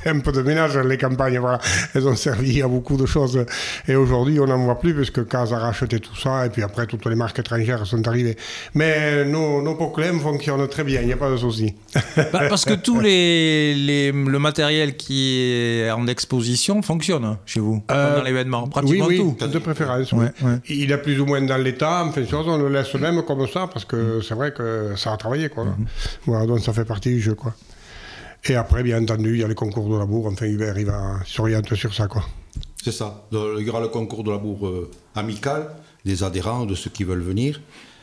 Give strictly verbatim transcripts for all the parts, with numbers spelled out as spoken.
fait un peu de ménage dans les campagnes, voilà. Elles ont servi à beaucoup de choses. Et aujourd'hui, on n'en voit plus, parce que Case a racheté tout ça, et puis après, toutes les marques étrangères sont arrivées. Mais nos, nos Poclem fonctionnent très bien, il n'y a pas de souci. Bah, parce que tout les, les, le matériel qui est en exposition fonctionne chez vous, euh, pendant l'événement, pratiquement oui, tout. Oui, de préférence. Ouais, oui. ouais. Il est plus ou moins dans l'état, enfin, on le laisse même comme ça, parce que c'est vrai que ça a travaillé, quoi. Mm-hmm. Voilà, donc ça fait partie du jeu, quoi. Et après, bien entendu, il y a les concours de labour. Enfin, Hubert, il va s'orienter sur ça, quoi. C'est ça. Il y aura le concours de labour euh, amical des adhérents, de ceux qui veulent venir.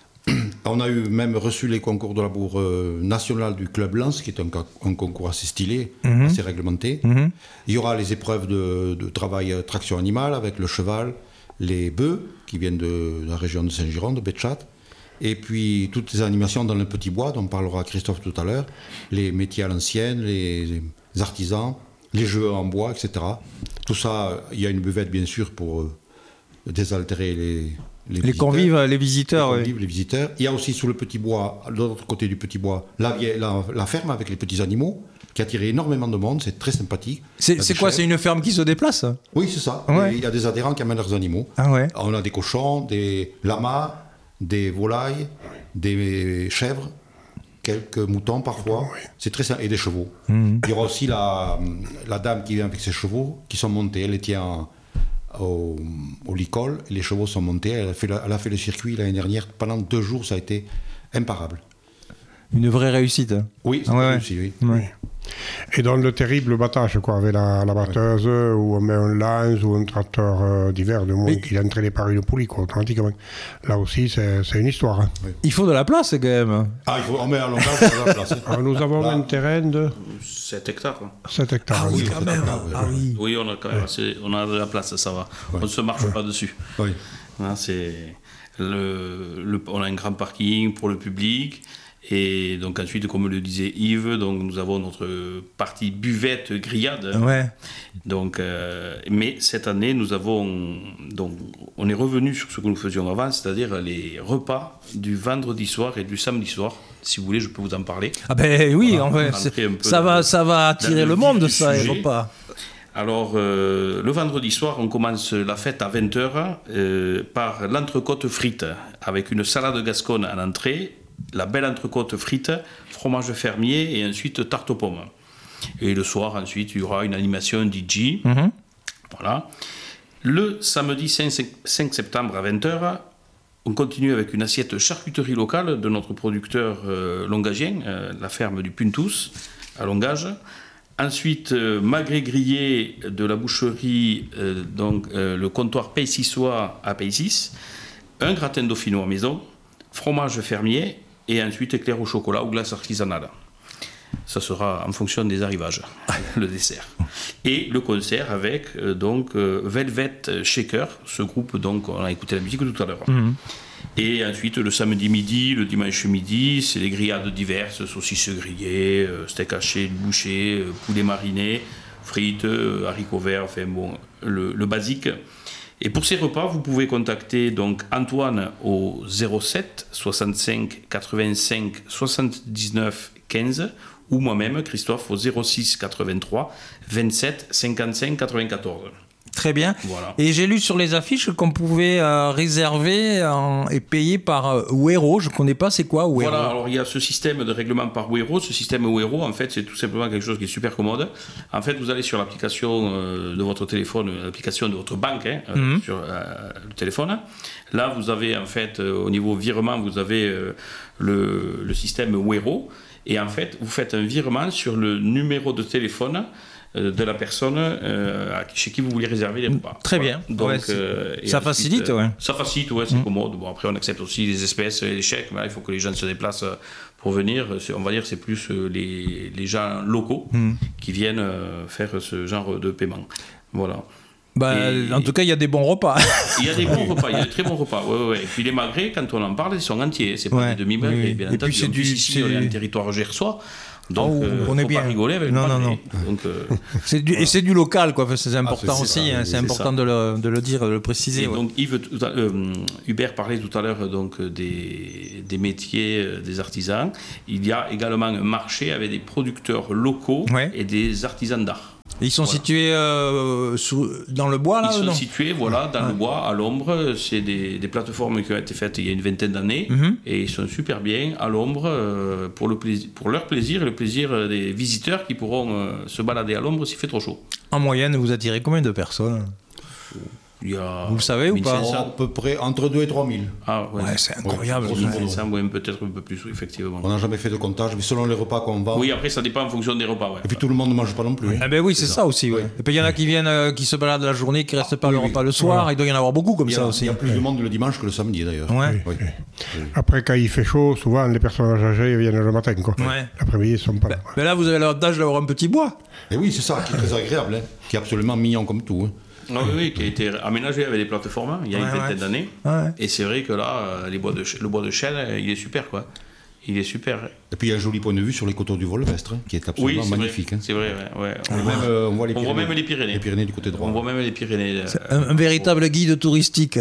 On a eu même reçu les concours de labour euh, national du Club Lens, qui est un, un concours assez stylé, mmh. assez réglementé. Mmh. Il y aura les épreuves de, de travail euh, traction animale avec le cheval, les bœufs, qui viennent de, de la région de Saint-Giron, de Béchat. Et puis toutes les animations dans le petit bois, dont parlera Christophe tout à l'heure, les métiers à l'ancienne, les, les artisans, les jeux en bois, et cetera. Tout ça, il y a une buvette bien sûr pour euh, désaltérer les, les, les convives, les visiteurs. Les convives, oui. les visiteurs. Il y a aussi sous le petit bois, de l'autre côté du petit bois, la, la, la ferme avec les petits animaux, qui attire énormément de monde, c'est très sympathique. C'est, c'est quoi, c'est une ferme qui se déplace ? Oui, c'est ça. Ouais. Il y a des adhérents qui amènent leurs animaux. Ah ouais. On a des cochons, des lamas, des volailles, des chèvres, quelques moutons parfois, oui. C'est très et des chevaux. Mmh. Il y aura aussi la, la dame qui vient avec ses chevaux, qui sont montés. Elle les tient au, au licol, les chevaux sont montés. Elle a, fait le, elle a fait le circuit l'année dernière. Pendant deux jours, ça a été imparable. Une vraie réussite. Oui, c'est ah ouais. réussi, oui. oui. Et dans le terrible battage, quoi, avec la, la batteuse, ouais. Ou on met un lance ou un tracteur euh, d'hiver, de moins oui. Qu'il est entraîné par une poulie, quoi, automatiquement. Là aussi, c'est, c'est une histoire. Hein. Oui. Il faut de la place, quand même. Ah, il faut, on met à longueur de la place. Alors, nous avons Là. un terrain de... sept hectares. sept hectares. Ah oui, quand même. Ah, oui. oui, on a quand même ouais. assez, on a de la place, ça va. Ouais. On ne se marche ouais. pas dessus. Oui. Hein, c'est le, le, on a un grand parking pour le public. Et donc ensuite, comme le disait Yves, donc nous avons notre partie buvette grillade. Ouais. Donc, euh, mais cette année, nous avons donc on est revenu sur ce que nous faisions avant, c'est-à-dire les repas du vendredi soir et du samedi soir. Si vous voulez, je peux vous en parler. Ah ben oui, voilà, en fait, ça va, ça va attirer le monde, ça, les repas. Alors, euh, le vendredi soir, on commence la fête à vingt heures euh, par l'entrecôte frite avec une salade gasconne à l'entrée. La belle entrecôte frite, fromage fermier et ensuite tarte aux pommes. Et le soir, ensuite, il y aura une animation D J. Mm-hmm. Voilà. Le samedi cinq septembre à vingt heures, on continue avec une assiette charcuterie locale de notre producteur euh, longagien, euh, la ferme du Puntous, à Longage. Ensuite, euh, magret grillé de la boucherie, euh, donc euh, le comptoir Paysissois à Paysys. Un gratin dauphinois maison, fromage fermier et ensuite éclair au chocolat ou glace artisanale. Ça sera en fonction des arrivages, le dessert. Et le concert avec euh, donc euh, Velvet Shaker, ce groupe, donc on a écouté la musique tout à l'heure. Mmh. Et ensuite le samedi midi, le dimanche midi, c'est les grillades diverses, saucisses grillées, euh, steak haché, bouché, euh, poulet mariné, frites, euh, haricots verts, enfin bon, le, le basique. Et pour ces repas, vous pouvez contacter donc Antoine au zéro sept soixante-cinq quatre-vingt-cinq soixante-dix-neuf quinze ou moi-même, Christophe, au zéro six quatre-vingt-trois vingt-sept cinquante-cinq quatre-vingt-quatorze. Très bien. Voilà. Et j'ai lu sur les affiches qu'on pouvait euh, réserver euh, et payer par euh, Wero. Je ne connais pas, c'est quoi Wero ? Voilà, alors il y a ce système de règlement par Wero. Ce système Wero, en fait, c'est tout simplement quelque chose qui est super commode. En fait, vous allez sur l'application euh, de votre téléphone, l'application de votre banque, hein, mm-hmm. sur euh, le téléphone. Là, vous avez, en fait, euh, au niveau virement, vous avez euh, le, le système Wero. Et en fait, vous faites un virement sur le numéro de téléphone de la personne euh, chez qui vous voulez réserver les repas. Très bien. Donc, ouais, euh, ça ensuite, facilite, ouais. Ça facilite, ouais, c'est mmh. commode. Bon, après, on accepte aussi les espèces et les chèques, mais là, il faut que les gens se déplacent pour venir. C'est, on va dire que c'est plus les, les gens locaux mmh. qui viennent faire ce genre de paiement. Voilà. Bah, et, en tout cas, il y a des bons repas. Il y a des bons repas, il y a de très bons repas. Ouais, ouais. Et puis les magrets, quand on en parle, ils sont entiers. C'est pas ouais, des demi-magrets, oui. bien et entendu. Puis c'est en du, plus, ici, c'est... on est en territoire gersois. Donc, oh, euh, on est faut bien. pas rigoler avec non, le non, magrets. non. Donc, euh, c'est du, voilà. Et c'est du local, quoi. C'est important ah, c'est aussi. Ça, hein, c'est, c'est important de le, de le dire, de le préciser. Et ouais. donc, Yves, euh, Hubert parlait tout à l'heure donc, des, des métiers, des artisans. Il y a également un marché avec des producteurs locaux ouais. et des artisans d'art. Ils sont Voilà. situés euh, sous, dans le bois, là, Ils ou sont non situés voilà, dans Ah. le bois, à l'ombre. C'est des, des plateformes qui ont été faites il y a une vingtaine d'années. Mhm. Et ils sont super bien à l'ombre euh, pour, le plaisir, pour leur plaisir et le plaisir des visiteurs qui pourront euh, se balader à l'ombre s'il fait trop chaud. En moyenne, vous attirez combien de personnes? Il y a Vous le savez ou pas? mille cinq cents. À peu près entre deux et trois mille. Ah, ouais, Ouais, c'est incroyable. Ouais, ça. mille cinq cents, ouais, peut-être un peu plus, oui, effectivement. On n'a jamais fait de comptage, mais selon les repas qu'on vend. Oui, après, ça dépend en fonction des repas. Ouais. Et puis tout le monde ne mange pas non plus. hein. Ah ben oui, c'est ça aussi. Ouais. Et puis il y en a qui viennent, euh, qui se baladent la journée, qui restent pas le oui, repas le soir. Il doit y en avoir beaucoup comme Il y, ça a, aussi. il y a plus de monde le dimanche que le samedi d'ailleurs. Ouais. Oui. Après, quand il fait chaud, souvent, les personnes âgées viennent le matin, quoi. Ouais. L'après-midi, ils sont pas là. Mais là, vous avez l'avantage d'avoir un petit bois. Et oui, c'est ça qui est très agréable, hein, qui est absolument mignon comme tout. hein. Ah oui, oui, qui a été aménagé avec des plateformes il y a Ouais, une vingtaine ouais. d'années. Ouais. Et c'est vrai que là, euh, les bois de, ch- le bois de chêne, euh, il est super, quoi. Il est super. Et puis il y a un joli point de vue sur les coteaux du Volvestre, hein, qui est Oui, absolument c'est magnifique. vrai. hein. C'est vrai, ouais. ouais. On, Et voit, même, euh, on voit les on voit Pyrénées. même les Pyrénées. Les Pyrénées du côté droit. On voit même les Pyrénées. euh, Un, un véritable guide touristique.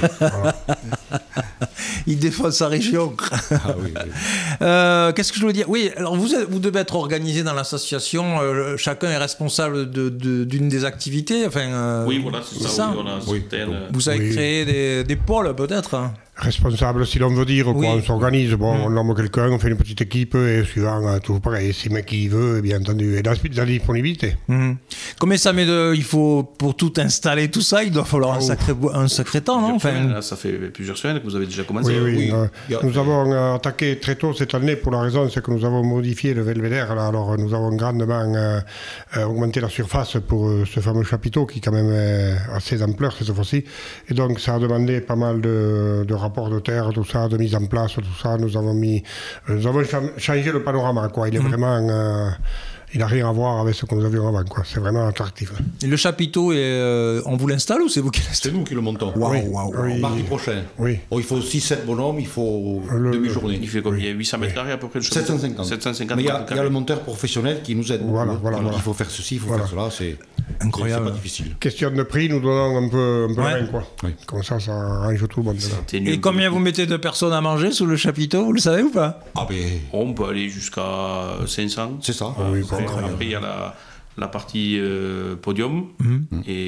Il défend sa région. Ah oui, oui. Euh, Qu'est-ce que je veux dire? Oui, alors vous, êtes- vous devez être organisé dans l'association. euh, chacun est responsable de- de- d'une des activités. Enfin, euh, Oui, voilà, c'est ça. Oui, on a Oui. certaines, euh, Vous avez Oui. créé des, des pôles peut-être, hein. Responsable, si l'on veut dire, quoi, Oui. on s'organise, bon, Mm. on nomme quelqu'un, on fait une petite équipe, et suivant, euh, toujours pareil, si le mec qui veut, bien entendu, et dans la disponibilité. Mhm. Combien ça met de. Il faut, pour tout installer, tout ça, il doit falloir un Oh. sacré, bo- un sacré temps, non? plusieurs Enfin, semaines, là, ça fait plusieurs semaines que vous avez déjà commencé. Oui, oui. oui. euh, Il y a- nous avons euh, attaqué très tôt cette année pour la raison, c'est que nous avons modifié le belvédère. Là, alors, euh, nous avons grandement euh, euh, augmenté la surface pour euh, ce fameux chapiteau qui, quand même, est assez d'ampleur cette fois-ci. Et donc, ça a demandé pas mal de, de rapports de terre, tout ça, de mise en place, tout ça. Nous avons mis, euh, nous avons cha- changé le panorama, quoi. Il est vraiment. euh, il n'a rien à voir avec ce que nous avions avant, quoi. C'est vraiment attractif. et le chapiteau, est, euh, on vous l'installe ou c'est vous qui C'est l'installez? nous qui le montons. Waouh, Oui, waouh, oui. Mardi prochain. Oui. Oh, il faut six sept bonhommes, il faut Le- demi-journée. Il fait combien? Il y a huit cents mètres carrés à peu près le château. sept cent cinquante. sept cent cinquante Mais il y, a- mètres il y a le carrés. monteur professionnel qui nous aide. beaucoup, Voilà, hein. voilà, Il voilà. faut faire ceci, il faut Voilà. faire cela. C'est Incroyable. c'est pas difficile. Question de prix, nous donnons un peu, un peu Ouais. la main, quoi. Oui. Comme ça, ça arrange tout le monde. là. T'es nul. Et combien vous mettez de personnes à manger sous le chapiteau? Vous le savez ou pas? Ah ben, On peut aller jusqu'à cinq cents. c'est ça. oui, Après, incroyable. après, il y a la, la partie euh, podium. Mhm.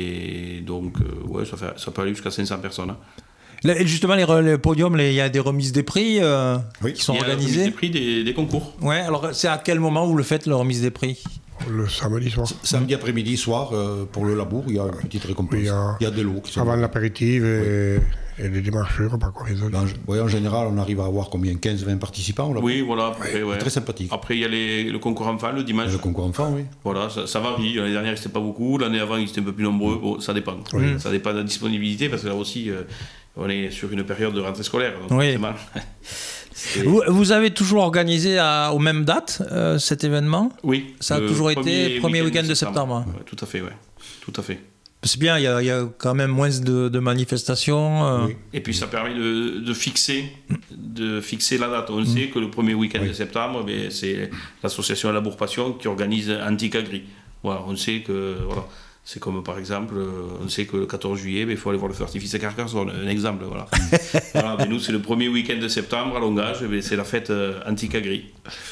Et donc, euh, ouais, ça, fait, ça peut aller jusqu'à cinq cents personnes. hein. Là, et justement, les, re- les podiums, les- il y a des remises des prix euh, Oui. qui sont Il y a la remise organisées. des prix des, des concours. Ouais, alors c'est à quel moment vous le faites, la remise des prix? Le samedi soir. Samedi après-midi, soir, euh, pour le labour, il y a une petite récompense. Oui, il y a- Il y a des lots qui sont. Avant l'apéritif et, et les dimanches, pas quoi. les autres. En, ouais, en général, on arrive à avoir combien quinze vingt participants au labour. Oui, voilà. Après, ouais. Très sympathique. Après, il y a les- le concours enfant le dimanche. Le concours enfant, oui. Voilà, ça, ça varie. L'année dernière, c'était pas beaucoup. L'année avant, ils étaient un peu plus nombreux. Bon, ça dépend. Ça dépend de la disponibilité parce que là aussi, euh, on est sur une période de rentrée scolaire. Donc Oui. c'est mal. C'est- Vous, vous avez toujours organisé à, aux mêmes dates euh, cet événement? Oui. Ça a le toujours été premier week-end de septembre. Ouais, tout à fait, ouais. Tout à fait. C'est bien, il y, a- il y a quand même moins de, de manifestations. euh. Oui. Et puis ça permet de, de fixer, de fixer la date. On sait que le premier week-end de septembre, ben, c'est l'association Labour Passion qui organise Antique Agri. Voilà, on sait que voilà, c'est comme par exemple, euh, on sait que le quatorze juillet, ben, il faut aller voir le feu d'artifice à Carcassonne, un exemple. Voilà. Voilà, ben, nous, c'est le premier week-end de septembre à Longage, ben, c'est la fête euh, Antique Agri.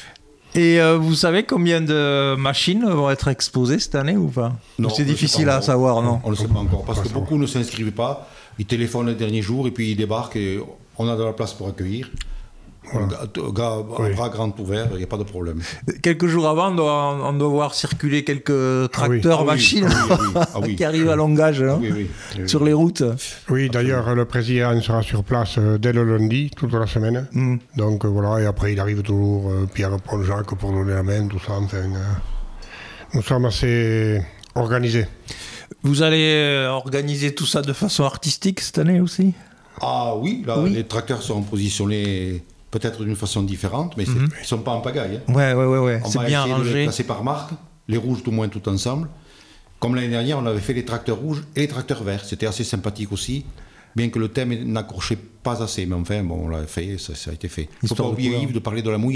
Et euh, vous savez combien de machines vont être exposées cette année ou pas? Non, Ou c'est on le sait difficile pas à encore. savoir, non? On ne le sait pas encore, parce Pas que savoir. beaucoup ne s'inscrivent pas. Ils téléphonent le dernier jour et puis ils débarquent et on a de la place pour accueillir. Voilà. Un gars, un Oui. bras grand ouvert, il n'y a pas de problème. Quelques jours avant, on doit, on doit voir circuler quelques tracteurs, Ah oui. machines Ah oui, ah oui, ah oui. qui arrivent à Longage, non? Oui, oui. oui. Sur les routes. Oui, d'ailleurs, le président sera sur place euh, dès le lundi, toute la semaine. Mm. Donc euh, voilà, et après, il arrive toujours euh, Pierre Paul-Jacques pour donner la main, tout ça. Enfin, euh, nous sommes assez organisés. Vous allez euh, organiser tout ça de façon artistique cette année aussi? Ah oui, là, Oui. les tracteurs sont positionnés peut-être d'une façon différente, mais c'est- Mhm. ils ne sont pas en pagaille. hein. Ouais, ouais, ouais, ouais. On C'est va bien essayer de les rangé. classer par marque, les rouges tout moins tout ensemble. Comme l'année dernière, on avait fait les tracteurs rouges et les tracteurs verts. C'était assez sympathique aussi, bien que le thème n'accrochait pas assez. Mais enfin, bon, on l'a fait, ça, ça a été fait. Il ne faut Histoire pas de oublier, couleur. Yves, de parler de la mouillère.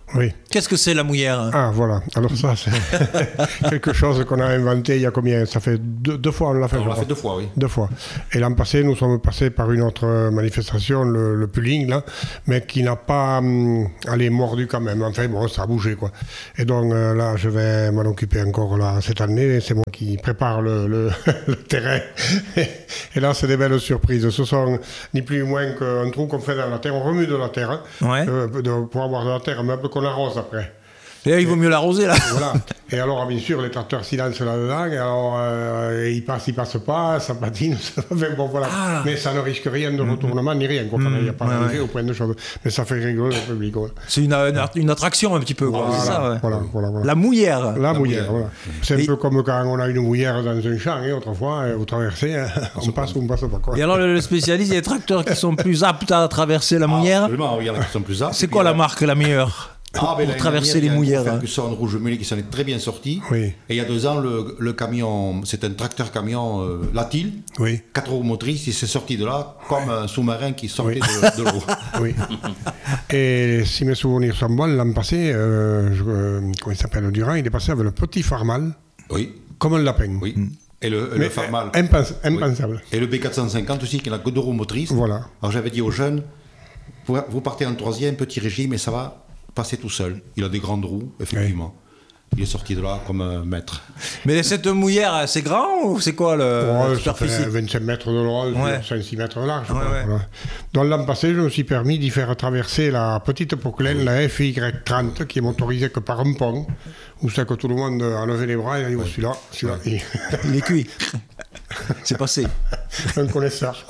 Oui. Qu'est-ce que c'est la mouillère? Ah, voilà. Alors ça, c'est quelque chose qu'on a inventé il y a combien? Ça fait deux, deux fois, on l'a fait. On l'a fait deux fois, oui. Deux fois. Et l'an passé, nous sommes passés par une autre manifestation, le, le pulling, là, mais qui n'a pas, hum, allez, mordu quand même. Enfin, bon, ça a bougé, quoi. Et donc, euh, là, je vais m'en occuper encore, là, cette année. C'est moi qui prépare le, le, le terrain. Et là, c'est des belles surprises. Ce sont ni plus ni moins qu'un trou qu'on fait dans la terre. On remue de la terre, hein, Ouais. euh, de, pour avoir de la terre, mais un peu qu'on arrose après. Et là, il vaut mieux l'arroser, là. Voilà. Et alors, bien sûr, les tracteurs s'y lancent là-dedans, et alors, euh, ils passent, ils passent pas, ça patine, ça fait bon, voilà. Ah. Mais ça ne risque rien de retournement, ni rien, quoi. Il n'y a pas Ouais, d'enjeu ouais. au point de choses. Mais ça fait rigoler le public, voilà. C'est une, une, une attraction, un petit peu, quoi. Voilà, C'est ça, ouais. voilà, voilà, voilà. La mouillère. La, mouillère, mouillère. voilà. C'est un Et- peu comme quand on a une mouillère dans un champ, hein, autrefois, et vous traversez, hein, on passe ou on passe pas, quoi. Et alors, le, le spécialiste, il y a des tracteurs qui sont plus aptes à traverser la mouillère. Absolument, il y en a qui sont plus aptes. C'est Et puis, quoi il y la a- marque la meilleure pour, Ah, ben, pour l'année traverser les dernière, il y a un mouillères? hein. Ferguson rouge mulet qui s'en est très bien sorti. Oui. Et il y a deux ans, le, le camion, c'est un tracteur-camion euh, Latil, Oui, quatre roues motrices, il s'est sorti de là comme un sous-marin qui sortait Oui. de, de l'eau. oui. Et si mes souvenirs sont bons, l'an passé, euh, je- euh, comment il s'appelle, Durand, il est passé avec le petit Farmal, Oui, comme un lapin. oui. Et le, Mais, le Farmal. euh, impens- impensable. Et le B quatre cent cinquante aussi, qui n'a que deux roues motrices. Voilà. Alors j'avais dit aux jeunes, vous, vous partez en troisième, petit régime, et ça va passer tout seul. Il a des grandes roues, effectivement. Il est sorti de là comme un maître. Mais cette mouillère, c'est grand ou c'est quoi le Ouais, la ça fait superficie? vingt-cinq mètres de long, Ouais. cinq six mètres de large. Ouais, quoi, ouais. voilà. Donc l'an passé, je me suis permis d'y faire traverser la petite Poquelaine, la F Y trente, qui est motorisée que par un pont, où c'est que tout le monde a levé les bras et a dit, oh, celui-là, celui-là, il- Il est cuit. C'est passé. un connaisseur.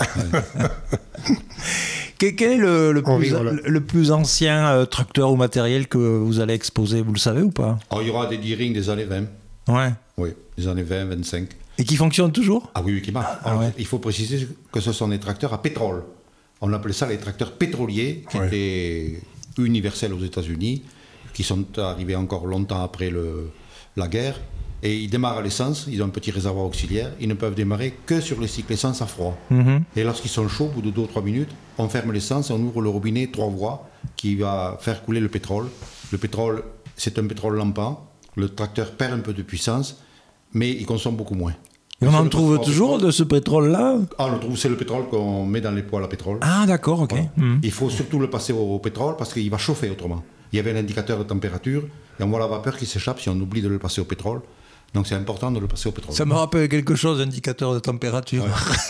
Quel quel est le, le, On plus, rigole. le plus ancien euh, tracteur ou matériel que vous allez exposer? Vous le savez ou pas? Alors, il y aura des D-Ring des années vingt. Ouais. Oui, des années vingt, vingt-cinq. Et qui fonctionne toujours? Ah oui, oui, qui marche. Ah Alors, ouais. Il faut préciser que ce sont des tracteurs à pétrole. On appelait ça les tracteurs pétroliers, qui Ouais. étaient universels aux États-Unis, qui sont arrivés encore longtemps après le, la guerre. Et ils démarrent à l'essence, ils ont un petit réservoir auxiliaire, ils ne peuvent démarrer que sur les cycles essence à froid. Mhm. Et lorsqu'ils sont chauds, au bout de deux ou trois minutes, on ferme l'essence et on ouvre le robinet trois voies qui va faire couler le pétrole. Le pétrole, c'est un pétrole lampant. Le tracteur perd un peu de puissance, mais il consomme beaucoup moins. Et on C'est en le trouve pétrole- toujours de ce pétrole-là? Ah, on le trouve, c'est le pétrole qu'on met dans les poêles à pétrole. Ah, d'accord, ok. Voilà. Mhm. Il faut surtout le passer au, au pétrole parce qu'il va chauffer autrement. Il y avait un indicateur de température et on voit la vapeur qui s'échappe si on oublie de le passer au pétrole. Donc c'est important de le passer au pétrole. Ça me rappelle quelque chose, indicateur de température.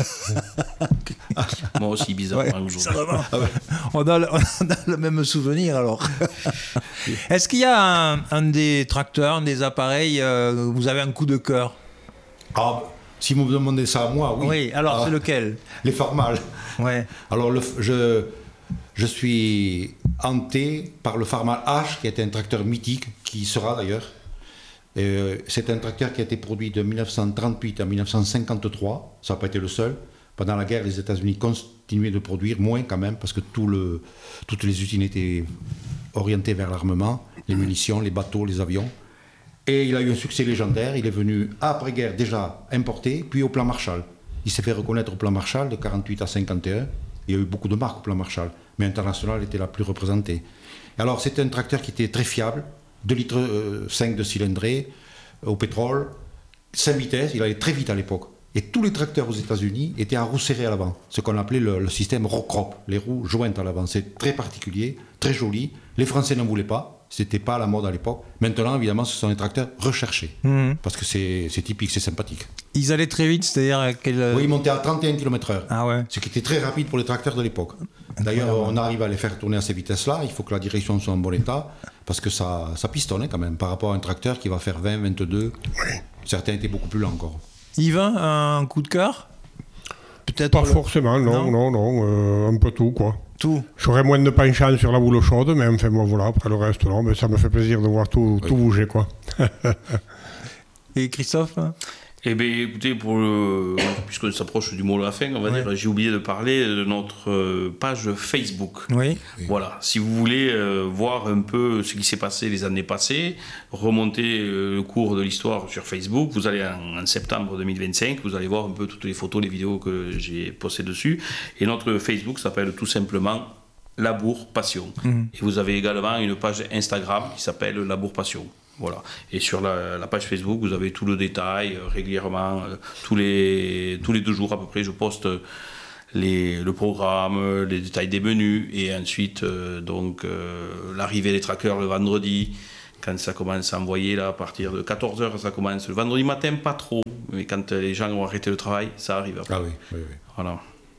Moi aussi, bizarrement, Ouais, aujourd'hui. ça va. on, a le, on a le même souvenir alors. Est-ce qu'il y a un, un des tracteurs, un des appareils, euh, vous avez un coup de cœur? Ah, si vous me demandez ça à moi, oui. Oui, alors Ah, c'est lequel? Les Farmal. Ouais. Alors le, f- je, je suis hanté par le Farmal H, qui est un tracteur mythique, qui sera d'ailleurs. Euh, c'est un tracteur qui a été produit de mille neuf cent trente-huit à mille neuf cent cinquante-trois. Ça n'a pas été le seul. Pendant la guerre, les États-Unis continuaient de produire, moins quand même, parce que tout le, toutes les usines étaient orientées vers l'armement, les munitions, les bateaux, les avions. Et il a eu un succès légendaire. Il est venu après-guerre déjà importé, puis au plan Marshall. Il s'est fait reconnaître au plan Marshall de quarante-huit à cinquante et un. Il y a eu beaucoup de marques au plan Marshall, mais International était la plus représentée. Alors c'était un tracteur qui était très fiable, deux litres cinq de cylindrée, euh, au pétrole, cinq vitesses, il allait très vite à l'époque. Et tous les tracteurs aux États-Unis étaient à roues serrées à l'avant, ce qu'on appelait le, le système rock-crop, les roues jointes à l'avant. C'est très particulier, très joli. Les Français n'en voulaient pas, c'était pas à la mode à l'époque. Maintenant, évidemment, ce sont des tracteurs recherchés, Mhm. parce que c'est c'est typique, c'est sympathique. Ils allaient très vite, c'est-à-dire à quel... Oui, ils montaient à trente et un kilomètres heure. Ah ouais. Ce qui était très rapide pour les tracteurs de l'époque. D'ailleurs, on arrive à les faire tourner à ces vitesses-là. Il faut que la direction soit en bon état, parce que ça, ça pistonne hein, quand même, par rapport à un tracteur qui va faire vingt, vingt-deux. Certains étaient beaucoup plus lents encore. Yvain, un coup de cœur? Peut-être Pas le- forcément, non, Non. non, non, euh, un peu tout, quoi. Tout. J'aurais moins de penchant sur la boule chaude, mais enfin, bon, voilà, après le reste, non, mais ça me fait plaisir de voir tout, tout bouger, quoi. Et Christophe? Eh bien, écoutez, pour le... puisqu'on s'approche du mot de la fin, on va Ouais. dire, j'ai oublié de parler de notre euh, page Facebook. Oui. Voilà, si vous voulez euh, voir un peu ce qui s'est passé les années passées, remonter euh, le cours de l'histoire sur Facebook, vous allez en, en septembre deux mille vingt-cinq, vous allez voir un peu toutes les photos, les vidéos que j'ai postées dessus. Et notre Facebook s'appelle tout simplement Labour Passion. Mmh. Et vous avez également une page Instagram qui s'appelle Labour Passion. Voilà. Et sur la, la page Facebook, vous avez tout le détail euh, régulièrement. Euh, tous, les, tous les deux jours à peu près, je poste les, le programme, les détails des menus. Et ensuite, euh, donc, euh, l'arrivée des trackers le vendredi. Quand ça commence à envoyer, là, à partir de quatorze heures, ça commence. Le vendredi matin, pas trop. Mais quand les gens ont arrêté le travail, ça arrive après. Ah oui, oui, oui. Voilà.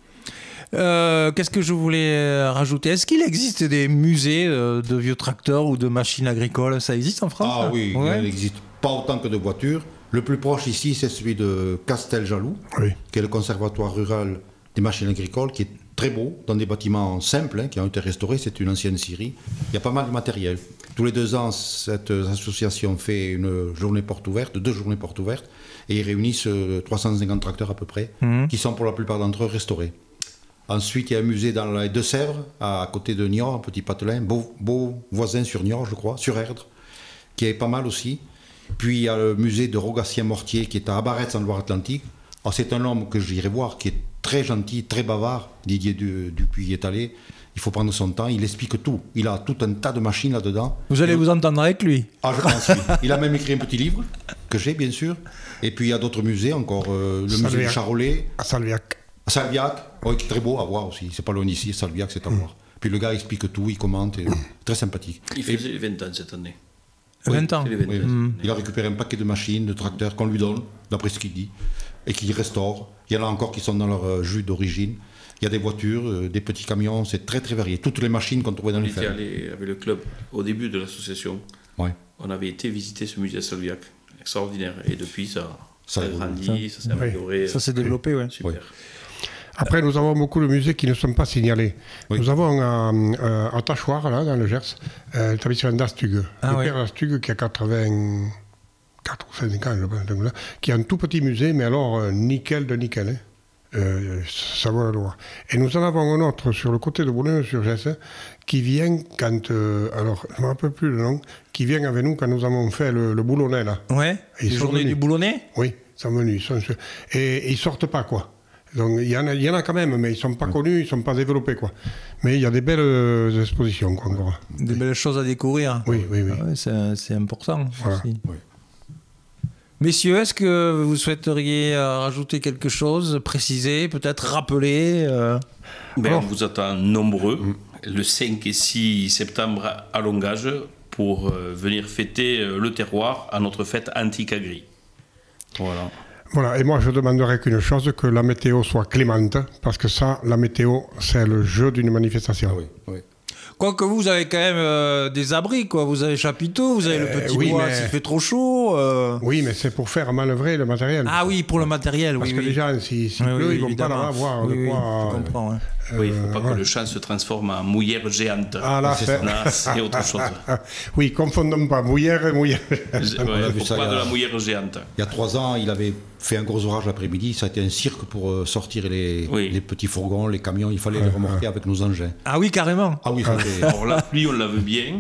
Euh, qu'est-ce que je voulais rajouter? Est-ce qu'il existe des musées euh, de vieux tracteurs ou de machines agricoles? Ça existe en France? Ah oui, ouais. Il existe pas autant que de voitures. Le plus proche ici, c'est celui de Casteljaloux, oui. qui est le conservatoire rural des machines agricoles, qui est très beau, dans des bâtiments simples, hein, qui ont été restaurés. C'est une ancienne scierie. Il y a pas mal de matériel. Tous les deux ans, cette association fait une journée porte ouverte, deux journées portes ouvertes, et ils réunissent trois cent cinquante tracteurs à peu près, mmh. qui sont pour la plupart d'entre eux restaurés. Ensuite, il y a un musée dans les Deux-Sèvres, à côté de Niort, un petit patelin, beau, beau voisin sur Niort, je crois, sur Erdre, qui est pas mal aussi. Puis il y a le musée de Rogatien-Mortier, qui est à Abaretz, en Loire-Atlantique. Alors, c'est un homme que j'irai voir, qui est très gentil, très bavard. Didier Dupuis y est allé. Il faut prendre son temps, il explique tout. Il a tout un tas de machines là-dedans. Vous allez vous entendre avec lui? Ah, je pense, oui. Il a même écrit un petit livre, que j'ai, bien sûr. Et puis il y a d'autres musées, encore euh, le Salviac. musée de Charolais. À Salviac. À Salviac, oui, qui est très beau à voir aussi. C'est pas loin d'ici, Salviac, c'est à mmh. voir. Puis le gars explique tout, il commente, et, très sympathique. Il faisait les vingt ans cette année. vingt ans oui, oui. Mmh. Il a récupéré un paquet de machines, de tracteurs qu'on lui donne, d'après ce qu'il dit, et qu'il restaure. Il y en a encore qui sont dans leur jus d'origine. Il y a des voitures, euh, des petits camions, c'est très très varié. Toutes les machines qu'on trouvait dans les fermes. On était allé avec le club au début de l'association. Ouais. On avait été visiter ce musée à Salviac. Extraordinaire. Et depuis, ça, ça a grandi, ça, ça s'est amélioré. Oui. Ça s'est développé, oui. Super. Oui. Après, nous avons beaucoup de musées qui ne sont pas signalés. Oui. Nous avons euh, à Tachoir, là, dans le Gers, euh, l'établissement d'Astugue. Ah, le oui. père d'Astugue qui a quatre-vingt-quatre ou cinq ans, je pense, qui a un tout petit musée, mais alors euh, nickel de nickel. Hein. Euh, ça vaut la loi. Et nous en avons un autre sur le côté de Boulogne-sur-Gesse qui vient quand. Euh, alors, je ne me rappelle plus le nom, qui vient avec nous quand nous avons fait le, le boulonnais, là. Ouais, les journées du boulonnais? Oui, ils sont venus. Ils sont, et, et ils ne sortent pas, quoi. Donc, il y, en a, il y en a quand même, mais ils ne sont pas connus, ils ne sont pas développés, quoi. Mais il y a des belles euh, expositions, quoi, encore. Des belles choses à découvrir. Oui, oui, oui. Ah ouais, c'est, c'est important voilà. aussi. Oui. Messieurs, est-ce que vous souhaiteriez euh, rajouter quelque chose, préciser, peut-être rappeler euh... ben, On vous attend nombreux, mmh. le cinq et six septembre à Longage, pour euh, venir fêter euh, le terroir à notre fête antique agri. Voilà. Voilà, et moi je demanderais qu'une chose, que la météo soit clémente, parce que ça, la météo, c'est le jeu d'une manifestation. Ah oui, oui. Quoique vous avez quand même euh, des abris, quoi. Vous avez chapiteau, vous avez euh, le petit oui, bois mais... s'il fait trop chaud. Euh... Oui, mais c'est pour faire manœuvrer le matériel. Ah oui, pour le matériel, parce oui. Parce que oui. les gens, s'il si, si oui, pleut, oui, ils ne vont pas là voir oui, de oui, quoi... Je comprends, ouais. Euh, oui, il ne faut pas ouais. que le champ se transforme en mouillère géante. Ah là, c'est, là, c'est autre chose. Oui, confondons pas mouillère et mouillère. Il ne faut pas de la mouillère géante. Il y a trois ans, il avait fait un gros orage l'après-midi. Ça a été un cirque pour euh, sortir les, oui. les petits fourgons, les camions. Il fallait ouais, les remorquer ouais. avec nos engins. Ah oui, carrément. Ah oui, ah. Fait... Alors la pluie, on la veut bien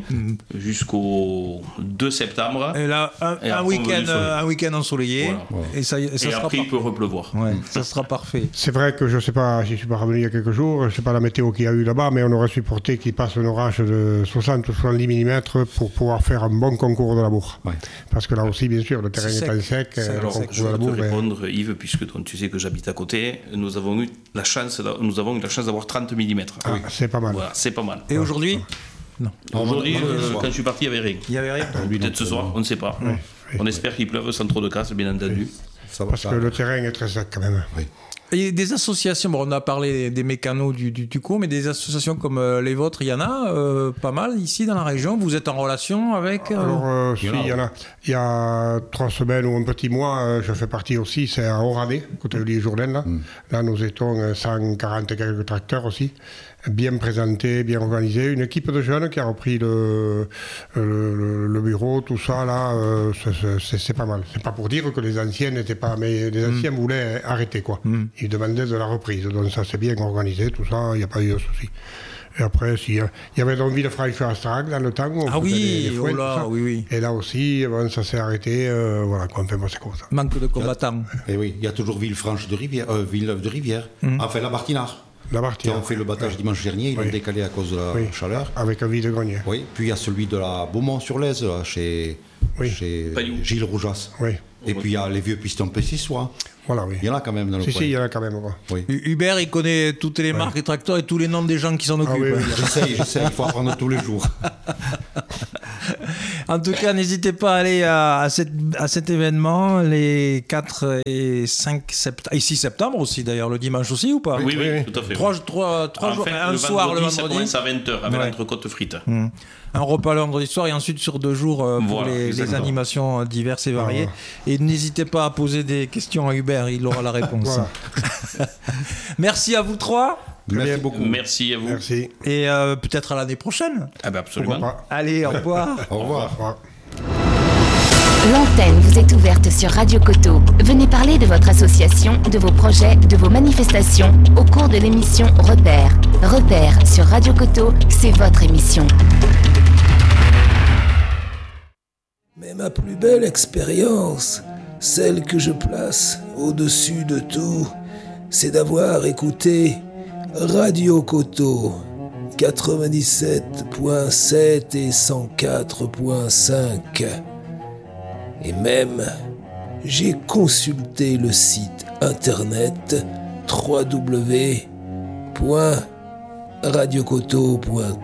jusqu'au deux septembre. Et là, un, et un, week-end, euh, un week-end ensoleillé. Voilà. Et, ça, et, ça et sera après, par... il peut repleuvoir. Ouais, ça sera parfait. C'est vrai que je ne sais pas, si je suis pas revenu il y a quelques jours, je ne sais pas la météo qu'il y a eu là-bas, mais on aurait supporté qu'il passe un orage de soixante ou soixante-dix millimètres pour pouvoir faire un bon concours de labour. Ouais. Parce que là aussi, bien sûr, le terrain est très sec. sec. Alors, le je vais te répondre, et... Yves, puisque donc, tu sais que j'habite à côté, nous avons eu la chance, nous avons eu la chance d'avoir trente millimètres. Ah, oui. C'est pas mal. Voilà, c'est pas mal. Et aujourd'hui ? Non. Aujourd'hui, euh, quand je suis parti, il n'y avait rien. Il n'y avait rien. Peut-être ce soir, on ne sait pas. Oui. Oui. On espère qu'il pleuve sans trop de casse, bien entendu. Oui. Parce que le terrain est très sec quand même. Oui. Et des associations, bon, on a parlé des mécanos du, du, du cours, mais des associations comme euh, les vôtres, il y en a euh, pas mal ici dans la région. Vous êtes en relation avec euh... Alors, euh, si, il y en a. Il y a trois semaines ou un petit mois, euh, je fais partie aussi, c'est à Oradé, côté de l'île Jourdain. Là. Mm. là, nous étions cent quarante et quelques tracteurs aussi, bien présentés, bien organisés. Une équipe de jeunes qui a repris le, le, le bureau, tout ça, là, euh, c'est, c'est, c'est pas mal. C'est pas pour dire que les anciens n'étaient pas, mais les anciens mm. voulaient arrêter, quoi. Mm. Ils demandaient de la reprise, donc ça c'est bien organisé, tout ça, il n'y a pas eu de souci. Et après, il y avait envie de franchir Astrag dans le temps. Ah oui, des, des fouets, oh là, oui, oui. Et là aussi, bon, ça s'est arrêté, euh, voilà, quoi, enfin, bon, c'est comme ça. Manque de combattants. Et oui, il y a toujours Villefranche de Rivière, euh, Villeneuve de Rivière, mm. enfin la Martinard. La partie. Qui ont fait le battage oui. dimanche dernier, ils oui. l'ont décalé à cause de la oui. chaleur. Avec un vide-grenier. Oui, puis il y a celui de la Beaumont-sur-Lèze, là, chez, oui. chez Gilles Roujas. Oui. Et puis il y a les vieux pistons Pessissois. Voilà, oui. Il y en a quand même dans le si, coin. Si, il y en a quand même. Oui. Hubert, il connaît toutes les marques oui. de tracteurs et tous les noms des gens qui s'en occupent. Ah, oui, oui. J'essaye, j'essaye, il faut apprendre tous les jours. En tout cas, n'hésitez pas à aller à, à, cette, à cet événement les quatre et cinq septembre, et six septembre aussi d'ailleurs, le dimanche aussi ou pas? Oui, oui, oui, tout à fait. Trois, trois, trois jours, fait, un le soir vendredi, le vendredi. Ça commence à vingt heures avec ouais. l'entrecôte frite. Mmh. Un repas le vendredi soir et ensuite sur deux jours euh, pour voilà, les, les animations diverses et variées. Ah, et n'hésitez pas à poser des questions à Hubert, il aura la réponse. Merci à vous trois. Merci beaucoup. Merci à vous. Merci. Et euh, peut-être à l'année prochaine. Ah ben absolument. Allez, au revoir. Au revoir. Au revoir. L'antenne vous est ouverte sur Radio Coteau. Venez parler de votre association, de vos projets, de vos manifestations au cours de l'émission Repère. Repère sur Radio Coteau, c'est votre émission. Mais ma plus belle expérience, celle que je place au-dessus de tout, c'est d'avoir écouté Radio Coteau quatre-vingt-dix-sept virgule sept et cent quatre virgule cinq. Et même, j'ai consulté le site internet w w w point radio coteau point com.